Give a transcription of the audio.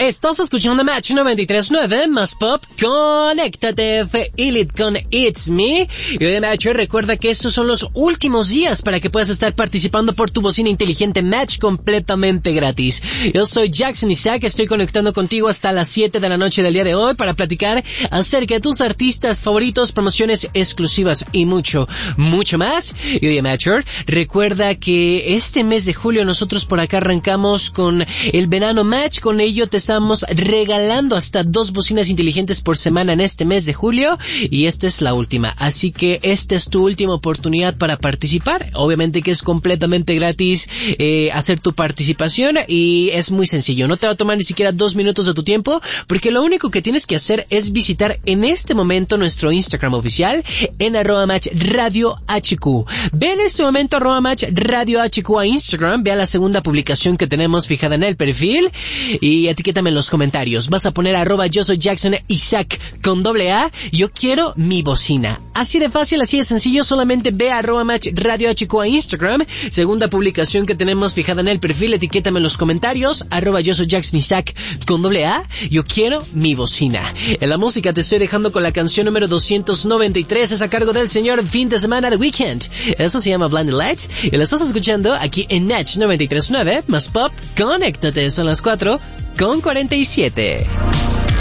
Estás escuchando Match 93.9 más pop. Conéctate, Elite con It's Me. Y hoy, Match, recuerda que estos son los últimos días para que puedas estar participando por tu bocina inteligente Match completamente gratis. Yo soy Jackson Isaac, estoy conectando contigo hasta las 7 de la noche del día de hoy para platicar acerca de tus artistas favoritos, promociones exclusivas y mucho, mucho más. Y oye, Matcher, recuerda que este mes de julio nosotros por acá arrancamos con el verano Match. Con ello te estamos regalando hasta 2 bocinas inteligentes por semana en este mes de julio y esta es la última. Así que esta es tu última oportunidad para participar. Obviamente que es completamente gratis hacer tu participación y es muy sencillo. No te va a tomar ni siquiera 2 minutos de tu tiempo porque lo único que tienes que hacer es visitar en este momento nuestro Instagram oficial en @MatchRadioHQ. Ve en este momento @MatchRadioHQ a Instagram, ve a la segunda publicación que tenemos fijada en el perfil y etiquétame en los comentarios. Vas a poner @yo soy Jackson Isaac con AA, yo quiero mi bocina. Así de fácil, así de sencillo, solamente ve a @MatchRadioHQ a Instagram, segunda publicación que tenemos fijada en el perfil, etiquétame en los comentarios, @yo soy Jackson Isaac con AA, yo quiero mi bocina. En la música te estoy dejando con la canción número 293, es a cargo del señor Fin de Semana The Weeknd. Eso se llama Blinding Lights y lo estás escuchando aquí en Match 93.9 más pop. Conéctate, son las 4:47.